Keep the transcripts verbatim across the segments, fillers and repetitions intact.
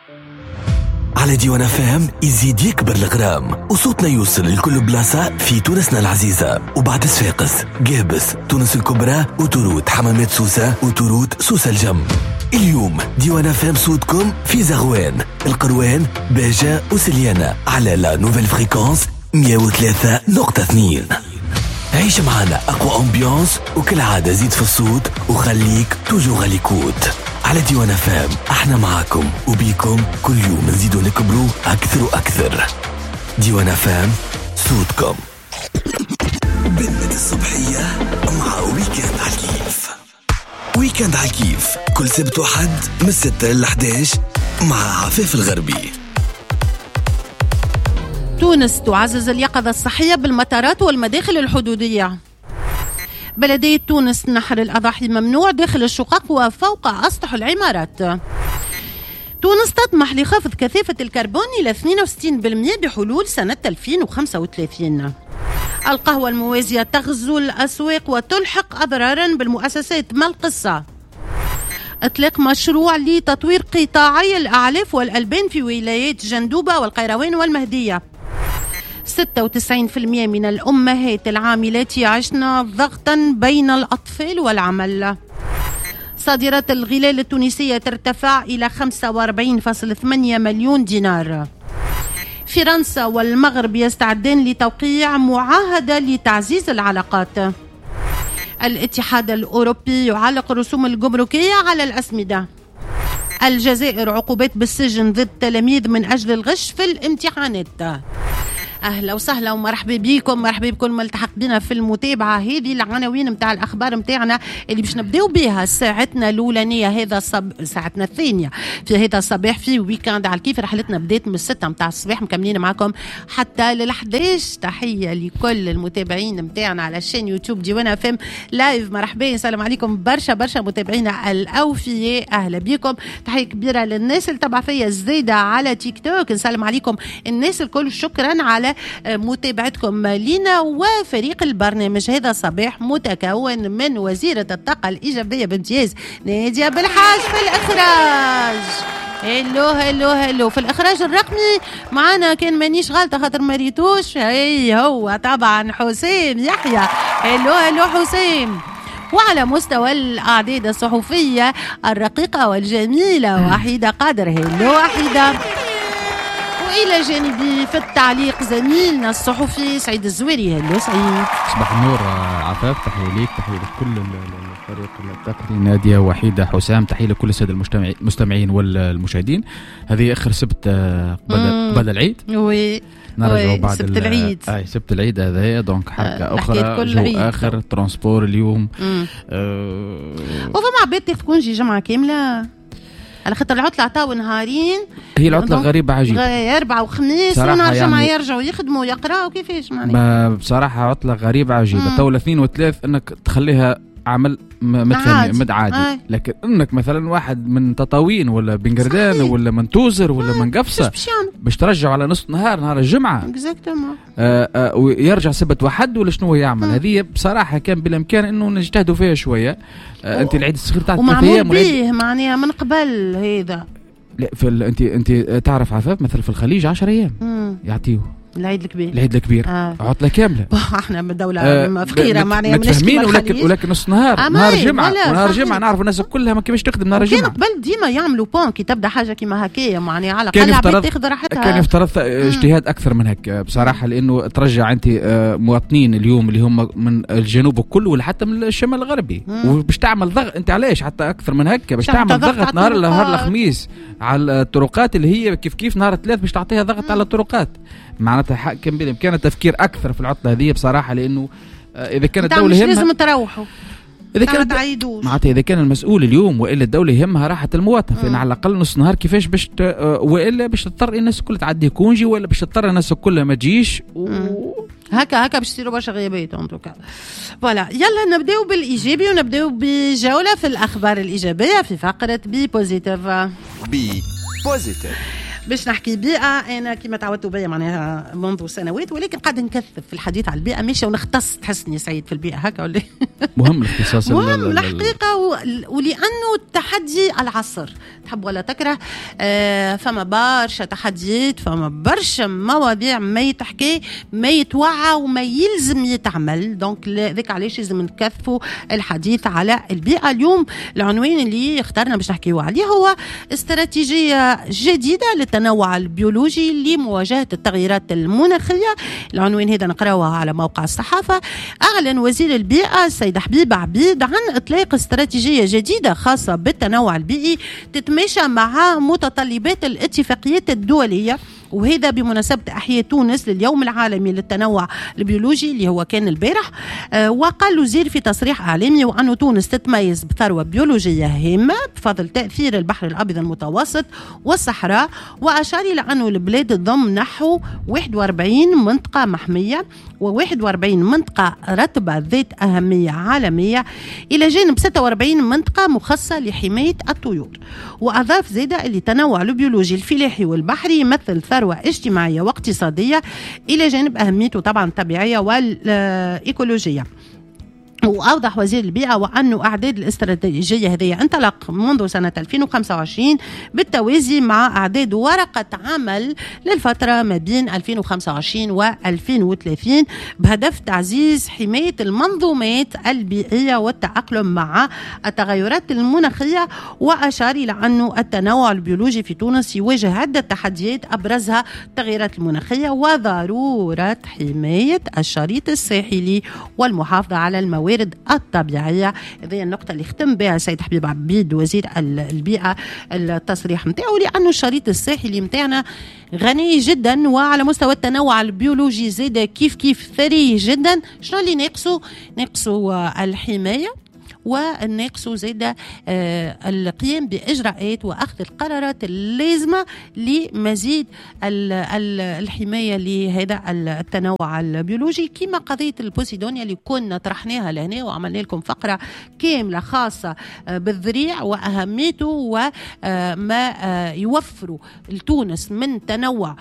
على ديوان فام يزيد يكبر الغرام وصوتنا يوصل لكل بلاصة في تونسنا العزيزة وبعد صفاقس قابس تونس الكبرى وتروت حمامات سوسة وتروت سوسة الجم. اليوم ديوان فام صوتكم في زغوان القروان باجة وسليانة على لا نوفيل فريكونس مية وثلاثة نقطة اثنين. عيش معنا أقوى أمبيانس وكل عادة زيد في الصوت وخليك توجو غاليكوت. على ديوان فام احنا معاكم وبيكم كل يوم نزيدوا نكبروا أكثر وأكثر. ديوان فام صوتكم. بنت الصبحية مع ويكند على الكيف. ويكند على الكيف كل سبت وحد من الستة للحداش مع عفاف الغربي. تونس تعزز اليقظة الصحية بالمطارات والمداخل الحدودية. بلدية تونس نحر الأضاحي ممنوع داخل الشقق وفوق أسطح العمارات. تونس تطمح لخفض كثافة الكربون إلى اثنين وستين بالمئة بحلول سنة ألفين وخمسة وثلاثين. القهوة الموازية تغزو الأسواق وتلحق أضرارا بالمؤسسات. ما القصة؟ اطلاق مشروع لتطوير قطاعي الأعلاف والألبان في ولايات جندوبة والقيروان والمهدية. ستة وتسعين بالمئة من الأمهات العاملات يعيشن ضغطا بين الأطفال والعمل. صادرات الغلال التونسية ترتفع إلى خمسة وأربعين فاصلة ثمانية مليون دينار. فرنسا والمغرب يستعدان لتوقيع معاهدة لتعزيز العلاقات. الاتحاد الأوروبي يعلق الرسوم الجمركية على الأسمدة. الجزائر عقوبات بالسجن ضد تلاميذ من أجل الغش في الامتحانات. أهلا وسهلا ومرحبا بكم مرحبا بكم ملتحق بنا في المتابعة. هذه العناوين متاع الأخبار متاعنا اللي باش نبداو بها ساعتنا الأولانية هذا الصب... ساعتنا الثانية في هذا الصباح في ويكند على الكيف. رحلتنا بدات من الستة متاع الصباح مكملين معكم حتى للحداش. تحية لكل المتابعين متاعنا على الشين يوتيوب ديوان فم لايف. مرحبا السلام عليكم برشا برشا متابعينا الأوفياء أهلا بكم. تحية كبيرة للناس اللي تبع فيا زايدة على تيك توك. نسلم عليكم الناس الكل شكرا على متابعتكم لنا. وفريق البرنامج هذا الصباح متكون من وزيرة الطاقة الإيجابية بامتياز نادية بالحاج في الإخراج. هلو هلو هلو في الإخراج الرقمي معنا كان مانيش غلطة خاطر مريتوش هي هو طبعا حسين يحيى. هلو هلو حسين. وعلى مستوى الأعداد الصحفية الرقيقة والجميلة وحيدة قادر. هلو وحيدة. وإلى جانبي في التعليق زميلنا الصحفي سعيد الزويري. هلو سعيد. صباح النور عفاف. تحية ليك تحية لكل الفريق التقني نادية وحيدة حسام. تحية لكل السادة المستمعين والمشاهدين. هذه آخر سبت قبل بعد العيد. وي نرجع بعد سبت العيد. اي سبت العيد هذا دونك حركة أخرى جو آخر ترانسبور اليوم. أه وفما عباد تكون جي جمعة كاملة على خاطر العطلة عطاو نهارين. هي العطلة غريبة عجيبة. أربعة وخميس ونهار جمعة يعني يرجعوا يخدموا ويقراوا كيفاش معناها. بصراحة عطلة غريبة عجيبة. تو الاثنين والثلاث انك تخليها عمل مد عادي آه. لكن انك مثلا واحد من تطاوين ولا بنقردان ولا من توزر ولا آه. من قفصة باش ترجع على نص نهار نهار الجمعة آه آه ويرجع سبت واحد ولا شنو يعمل. آه. هذه بصراحة كان بالامكان انه نجتهدوا فيها شوية. آه انت العيد الصغير تاع ومعمول به معناها من قبل هذا. لا في انت انت تعرف عفاف مثلا في الخليج عشر ايام يعطيوه العيد الكبير. العيد الكبير آه. عطلة كاملة. احنا من دولة آه فقيرة معناها متفاهمين ولكن ولكن نص نهار آه نهار جمعة ونهار جمعة نعرف الناس كلها ما كيفاش تخدم نهار الجمعة. كان قبل ديما يعملوا بون كي تبدا حاجة كيما هكايا معناها على الأقل عباد تاخذ راحتها. كان يفترض اجتهاد أكثر من هيك بصراحة لأنه ترجع أنت مواطنين اليوم اللي هم من الجنوب كله ولا حتى من الشمال الغربي وباش تعمل ضغط. أنت علاش حتى أكثر من هيك باش تعمل ضغط نهار نهار الخميس على الطرقات اللي هي كيف كيف نهار الثلاث باش تعطيها ضغط على الطرقات. معناتها كان بالامكان التفكير اكثر في العطله هذه بصراحه لانه اذا كانت الدوله يهمها لازم تروحوا اذا كانت تعيدوش معناتها اذا كان المسؤول اليوم والا الدوله يهمها راحه المواطن فإن على الاقل نص نهار كيفاش باش والا باش تضطر الناس الكل تعدي كونجي ولا باش تضطر الناس الكل ما تجيش و... هكا هكا باش يصيروا برشا غيابات انطوكا. فوالا يلا نبداو بالايجابي ونبداو بجوله في الاخبار الايجابيه في فقره بي بوزيتيف. بي بوزيتيف باش نحكي بيئة. أنا كما تعودتوا بيا معناها منذ سنوات، ولكن قاعد نكثف في الحديث على البيئة، ماشي ونختص تحسني سعيد في البيئة هكا ولا مهم الاختصاص مهم الحقيقة، ولأنه التحدي العصر تحب ولا تكره. آه فما برشا تحديات، فما برشا مواضيع ما يتحكي ما يتوعى وما يلزم يتعمل. دونك ذيك علاش لازم نكثفوا الحديث على البيئة. اليوم العنوان اللي اخترنا باش نحكيوا عليه هو استراتيجية جديدة للتنوع البيولوجي لمواجهة التغييرات المناخية. العنوان هذا نقراوها على موقع الصحافة. أعلن وزير البيئة السيد حبيب عبيد عن إطلاق استراتيجية جديدة خاصة بالتنوع البيئي تتماشى مع متطلبات الاتفاقيات الدولية، وهذا بمناسبة أحياء تونس لليوم العالمي للتنوع البيولوجي اللي هو كان البارح. أه وقال الوزير في تصريح إعلامي وأن تونس تتميز بثروة بيولوجية هامة بفضل تأثير البحر الأبيض المتوسط والصحراء، وأشار إلى أن البلاد تضم نحو واحد وأربعين منطقة محمية وواحد وأربعين منطقة رتبة ذات أهمية عالمية، إلى جانب ستة وأربعين منطقة مخصصة لحماية الطيور. وأضاف زيادة أن التنوع البيولوجي الفلاحي والبحري يمثل ثروة اجتماعية واقتصادية إلى جانب أهميته طبعا الطبيعية والإيكولوجية. وأوضح وزير البيئة وأنه أعداد الاستراتيجية هذه انطلق منذ سنة ألفين وخمسة وعشرين بالتوازي مع أعداد ورقة عمل للفترة ما بين ألفين وخمسة وعشرين وألفين وثلاثين بهدف تعزيز حماية المنظومات البيئية والتأقلم مع التغيرات المناخية. وأشار إلى أنه التنوع البيولوجي في تونس يواجه عدة تحديات أبرزها التغيرات المناخية وضرورة حماية الشريط الساحلي والمحافظة على الموارد الطبيعية. هذه النقطة اللي ختم بها السيد حبيب عبيد وزير البيئة التصريح متاعه، لأنه الشريط الساحلي متاعنا غني جدا وعلى مستوى التنوع البيولوجي زاد كيف كيف ثري جدا. شنو اللي ناقصه؟ ناقصه الحماية، والناقص زيادة آه القيام بإجراءات وأخذ القرارات اللازمة لمزيد الحماية لهذا التنوع البيولوجي، كما قضية البوسيدونيا اللي كنا طرحناها لهنا وعملنا لكم فقرة كاملة خاصة آه بالذريع وأهميته وما آه يوفروا لتونس من تنوع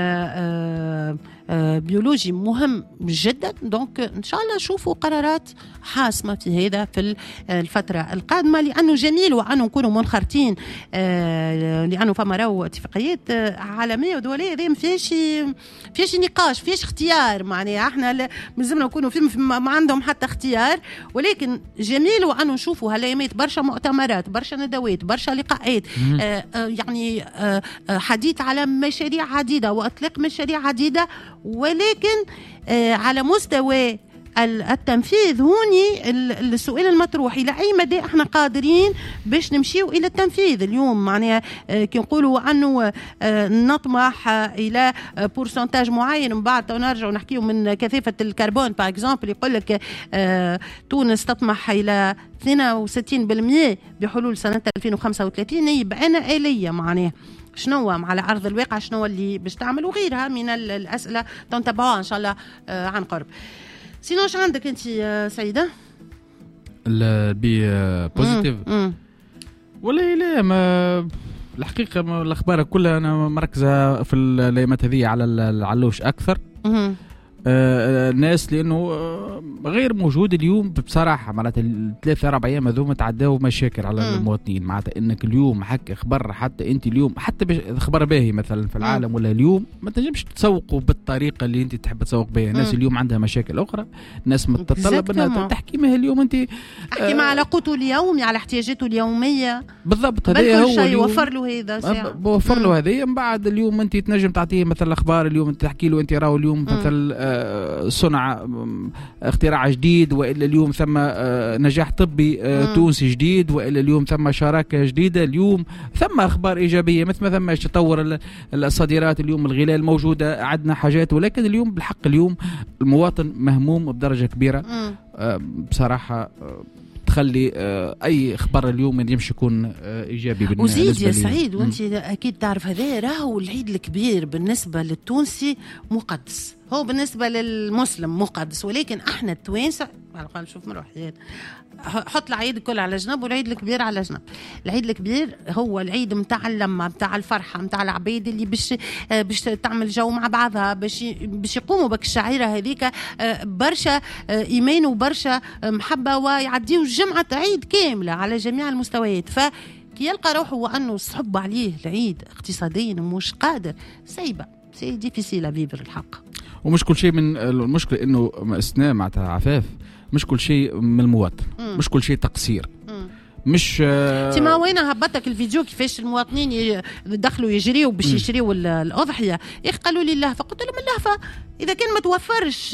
آه آه بيولوجي مهم جدا. دونك إن شاء الله نشوفوا قرارات حاسمة في هذا في الفترة القادمة، لأنه جميل وأنه نكونوا منخرطين آه لأنه فما راهو اتفاقيات عالمية ودولية ذي فيش فيش نقاش فيش اختيار. معناها احنا لازمنا نكونوا في ما عندهم حتى اختيار، ولكن جميل وأنه نشوفوا هالأيامات برشا مؤتمرات برشا ندوات برشا لقاءات آه آه يعني آه حديث على مشاريع عديدة وإطلاق مشاريع عديدة، ولكن آه على مستوى التنفيذ هوني السؤال المطروح إلى أي مدى احنا قادرين باش نمشيو إلى التنفيذ اليوم. معناها كي نقولوا أنه نطمح إلى بورسنتاج معين من بعد نرجع نحكيه من كثافة الكربون باغ اكزامبل، يقول لك تونس تطمح إلى اثنين وستين بالمئة بحلول سنة ألفين وخمسة وثلاثين. يبقى أنا آلية معناها شنو على أرض الواقع شنو اللي باش تعمل وغيرها من الأسئلة تنتبعوها إن شاء الله عن قرب. سينو شو عندك انت سعيده؟ البي بوزيتيف ولا لا؟ ما الحقيقه ما الاخبار كلها انا مركزه في الايامات هذه على العلوش اكثر. آه الناس لانه آه غير موجود اليوم بصراحه. معناتها الثلاثة اربع ايام هذوما تعداو مشاكل على مم. المواطنين. معناتها انك اليوم حق اخبار حتى انت اليوم حتى اخبار باهي مثلا في العالم مم. ولا اليوم ما تنجمش تسوقوا بالطريقه اللي انت تحب تسوق بها. الناس اليوم عندها مشاكل اخرى، الناس متطلب انها تحكي ما اليوم انت احكي آه مع على قوته اليومي على احتياجاته اليوميه بالضبط. هذا هو شيء يوفر له هذا ساعه بوفر له هذه. من بعد اليوم انت تنجم تعطيه مثلا اخبار اليوم تحكي له انت راهو اليوم مثلا صنع اختراع جديد، وإلا اليوم ثم نجاح طبي تونسي جديد، وإلا اليوم ثم شراكة جديدة، اليوم ثم أخبار إيجابية مثل ما ثم تطور الصادرات اليوم الغلال موجودة عندنا حاجات. ولكن اليوم بالحق اليوم المواطن مهموم بدرجة كبيرة بصراحة تخلي اي خبر اليوم ما يمشي يكون ايجابي بالنسبه لي. وزيد يا سعيد وانت اكيد تعرف هذا راهو العيد الكبير بالنسبه للتونسي مقدس. هو بالنسبة للمسلم مقدس، ولكن احنا التوانسة على الأقل شوف مروحيات حط العيد الكل على جنب والعيد الكبير على جنب. العيد الكبير هو العيد متاع اللمة، متاع الفرحة، متاع العبيد اللي باش باش تعمل جو مع بعضها، باش باش يقوموا بك الشعيرة هذيك برشا إيمان وبرشا محبة، ويعديوا جمعة عيد كاملة على جميع المستويات. ف كي يلقى روحه وأنه صحب عليه العيد اقتصاديا مش قادر، سيبه سي ديفيسيل فيفر الحق. ومش كل شيء من المشكلة إنه استثناء معناتها عفاف، مش كل شيء من المواطن، مم. مش كل شيء تقصير، مم. مش انت ما وين هبطك الفيديو كيفاش المواطنين يدخلوا يجريوا باش يشريوا الأضحية، يا اخي قالوا لي اللهفة، قلت لهم اللهفة إذا كان ما توفرش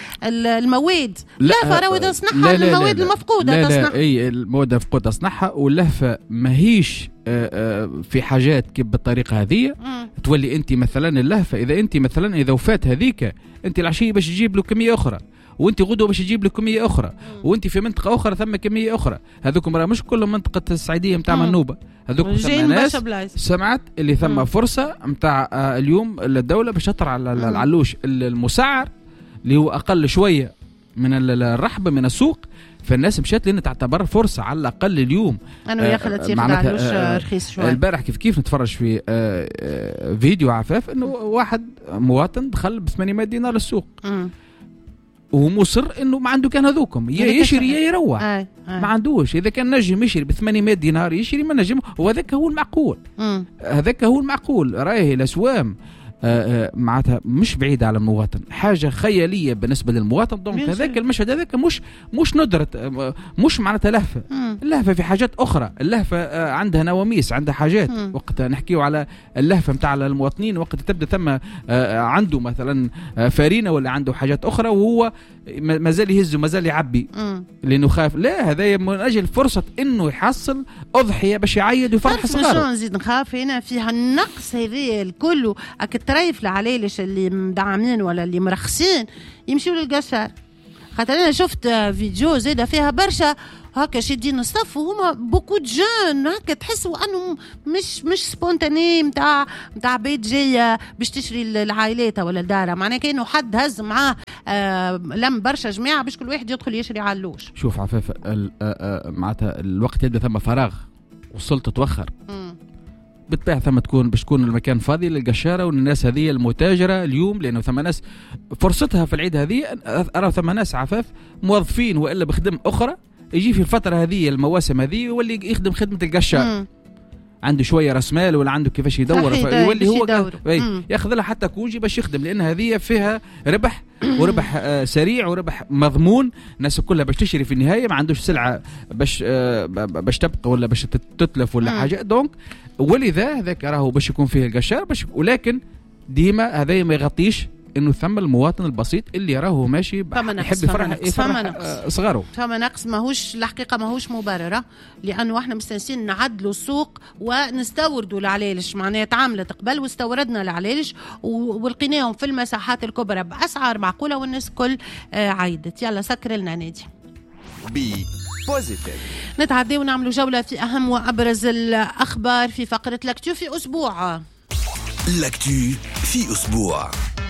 المواد اللهفة راهو تصنعها المواد المفقودة لا تصنعها. لا اي المواد المفقودة تصنعها، واللهفة ماهيش في حاجات كيف بالطريقة هذه. تولي انت مثلا اللهفة اذا انت مثلا اذا وفات هذيك انت العشية باش تجيب له كمية اخرى، وانت غدوه باش تجيب له كميه اخرى، وانت في منطقه اخرى ثم كميه اخرى. هذوكم راه مش كل منطقه السعيديه نتاع منوبه، هذوك ثم ناس سمعت اللي ثم فرصه نتاع اليوم الدوله باش تطرح على العلوش المسعر اللي هو اقل شويه من الرحبه من السوق، فالناس مشات لان تعتبر فرصه على الاقل اليوم انه ياخذ ياخذ علوش رخيص شويه. البارح كيف كيف نتفرج في فيديو عفاف انه واحد مواطن دخل ب ثمانمائة دينار السوق، م. وهو مصر انه ما عنده كان هذوكم يا يشري يا يروح، آه آه. ما عندوش. اذا كان نجم يشري ب ثمانمائة دينار يشري، ما نجم، وهذاك هو المعقول، هذاك هو المعقول. راهي الاسوام معناتها مش بعيدة على المواطن، حاجة خيالية بالنسبة للمواطن. دونك هذاك المشهد هذاك مش مش ندرة، مش معناتها لهفة. اللهفة في حاجات أخرى، اللهفة عندها نواميس، عندها حاجات. مم. وقت نحكيه على اللهفة متاع المواطنين، وقت تبدأ ثم عنده مثلا فارينة ولا عنده حاجات أخرى وهو مازال يهز ومازال يعبي، مم. لأنه خاف. لا، هذا من أجل فرصة إنه يحصل أضحية باش يعيد ويفرح صغاره. شو نزيد نخاف هنا فيها النقص هذا الكل. الترايف العليلش اللي مدعمين ولا اللي مرخصين يمشيوا للقشار. خاطر انا شفت فيديو زيده فيها برشا هكا شادين الصف وهما بوكو جون هكا، تحسوا انه مش مش سبونتاني نتاع نتاع بيت جايه باش تشري العائلات ولا الدار، معناها كانه حد هز معاه آه لم برشا جماعه باش كل واحد يدخل يشري علوش. شوف عفاف معناتها الوقت يبدا ثم فراغ وصلت تتوخر، بالطبيعة ثم تكون باش تكون المكان فاضي للقشارة والناس هذه المتاجرة اليوم، لأنه ثم ناس فرصتها في العيد هذه. أرى ثم ناس عفاف موظفين وإلا بخدم أخرى، يجي في الفترة هذه المواسم هذه يولي يخدم خدمة القشار، عنده شويه راس مال ولا عنده كيفاش يدور، فيولي هو ياخذ لها حتى كوجي باش يخدم، لان هذه فيها ربح وربح آه سريع وربح مضمون. الناس كلها باش تشتري في النهايه، ما عندوش سلعه باش آه باش تبقى ولا باش تتلف ولا حاجه. دونك ولذا هذاك راهو باش يكون فيه القشار باش، ولكن ديما هذا ما يغطيش انه ثم المواطن البسيط اللي راهو ماشي يحب يفرح يفرح صغاره. فما نقص ماهوش الحقيقه ماهوش مبرره، لانه احنا مستنسين نعدلوا السوق ونستوردوا العلالش، معناها تعاملت قبل واستوردنا العلالش ولقيناهم في المساحات الكبرى باسعار معقوله والناس كل عايدت. يلا سكر لنا نادي بي بوزيتيف. نتعدي ونعملوا جوله في اهم وابرز الاخبار في فقره لاكتو في اسبوع. لاكتو في اسبوع.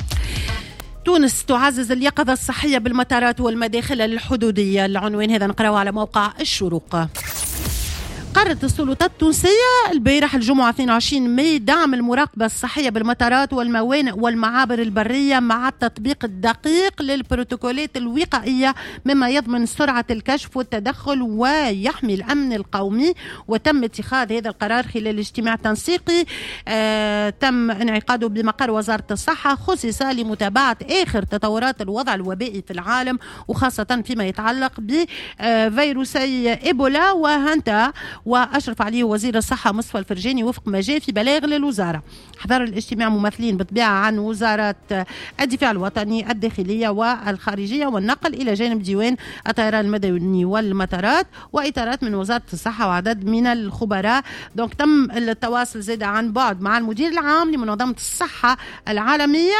تونس تعزز اليقظة الصحية بالمطارات والمداخل الحدودية. العنوان هذا نقرأه على موقع الشروق. قررت السلطات التونسية البارح الجمعة اثنين وعشرين ماي دعم المراقبة الصحية بالمطارات والموانئ والمعابر البرية مع التطبيق الدقيق للبروتوكولات الوقائية، مما يضمن سرعة الكشف والتدخل ويحمي الأمن القومي. وتم اتخاذ هذا القرار خلال اجتماع تنسيقي آه تم انعقاده بمقر وزارة الصحة، خصص لمتابعة آخر تطورات الوضع الوبائي في العالم، وخاصة فيما يتعلق بفيروسي إيبولا وهانتا. وأشرف عليه وزير الصحة مصطفى الفرجاني وفق ما جاء في بلاغ للوزارة. حضر الاجتماع ممثلين بالطبيعة عن وزارة الدفاع الوطني، الداخلية والخارجية والنقل، إلى جانب ديوان الطيران المدني والمطارات، وإطارات من وزارة الصحة وعدد من الخبراء. دونك تم التواصل زاد عن بعد مع المدير العام لمنظمة الصحة العالمية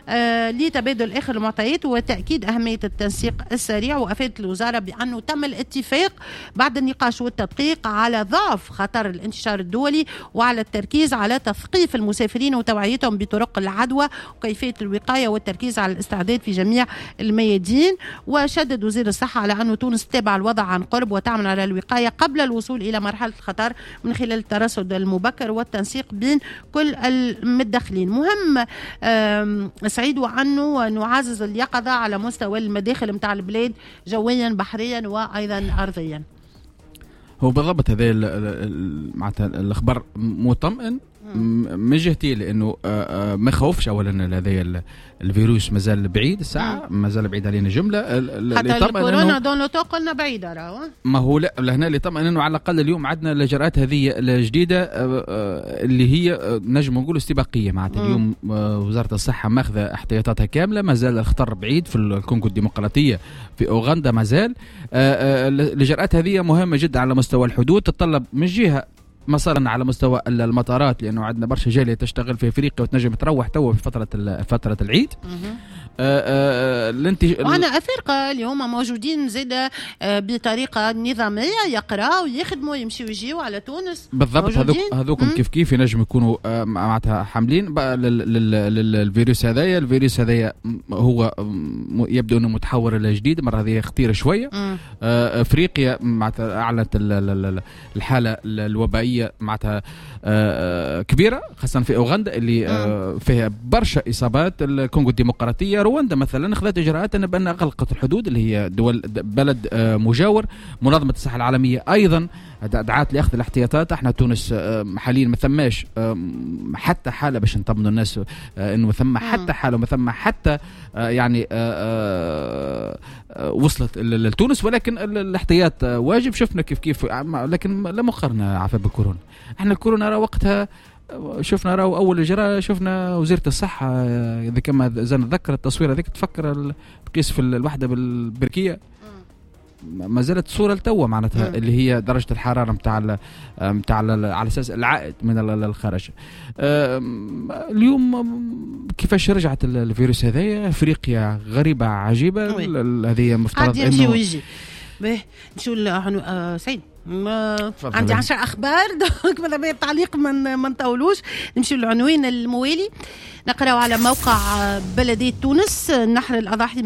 آه لتبادل آخر المعطيات وتأكيد أهمية التنسيق السريع. وأفادت الوزارة بأنه تم الاتفاق بعد النقاش والتدقيق على ضعف خطر الانتشار الدولي وعلى التركيز على تثقيف المسافرين وتوعيتهم بطرق العدوى وكيفية الوقاية والتركيز على الاستعداد في جميع الميادين. وشدد وزير الصحة على أن تونس تتابع الوضع عن قرب وتعمل على الوقاية قبل الوصول إلى مرحلة الخطر من خلال الترصد المبكر والتنسيق بين كل المتدخلين. مهم سعيد وأنه نعزز اليقظة على مستوى المداخل متاع البلاد جويا بحريا وأيضا أرضيا. هو بالضبط هذا معناتها الأخبار مطمئن من جهتي لانه ما خوفش اولا هذا الفيروس مازال بعيد الساعه مازال بعيد علينا جمله حتى الكورونا دون لو قلنا بعيده راهو ما هو لا لهنا اللي طبعا انه على الاقل اليوم عندنا الاجراءات هذه الجديده اللي هي نجم نقول استباقيه معناتها اليوم وزاره الصحه ماخذه احتياطاتها كامله مازال الخطر بعيد في الكونغو الديمقراطيه في اوغندا مازال الاجراءات هذه مهمه جدا على مستوى الحدود تتطلب من جهه مثلا على مستوى المطارات لانه عندنا برشا جاليه تشتغل في افريقيا وتنجم تروح توا في فتره فتره العيد. الانتج... وعنا افارقه اللي هما موجودين زاده بطريقه نظاميه يقراوا ويخدموا يمشيوا يجيوا على تونس بالضبط. هذوك هذوكم كيف كيف ينجم يكونوا معناتها حاملين للفيروس هذايا. الفيروس هذايا هو يبدو انه متحور الى جديد مره هذه خطيره شويه. افريقيا معناتها اعلنت الحاله الوبائيه معناتها كبيره خاصه في اوغندا اللي فيها برشا اصابات. الكونغو الديمقراطيه رواندا مثلا اخذت اجراءات ان بان اغلقت الحدود اللي هي دول بلد مجاور. منظمه الصحه العالميه ايضا دعات لاخذ الاحتياطات. احنا تونس حاليا ما ثماش حتى حاله باش نطمنوا الناس انه ثم حتى حاله ما ثم حتى يعني وصلت لتونس ولكن الاحتياط واجب. شفنا كيف كيف لكن لا مقارنه عفوا بالكورونا. احنا الكورونا راه وقتها شفنا راهو اول اجراء شفنا وزيره الصحه اذا كما اذا نتذكر التصوير هذيك تفكر تقيس في الوحده بالبركيه ما زالت صوره لتوا معناتها اللي هي درجه الحراره نتاع نتاع على اساس العائد من الخارج. اليوم كيفاش رجعت الفيروس هذايا افريقيا غريبه عجيبه. هذه مفترض انه يجي باهي نشوف سعيد عندي عشر اخبار ماذا بيا تعليق من ما نطولوش. نمشي للعنوان الموالي نقراو على موقع بلديه تونس. نحر الاضاحي